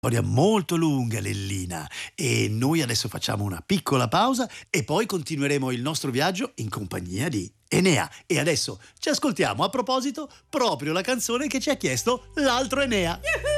Storia molto lunga, Lellina, e noi adesso facciamo una piccola pausa e poi continueremo il nostro viaggio in compagnia di Enea. E adesso ci ascoltiamo a proposito proprio la canzone che ci ha chiesto l'altro Enea.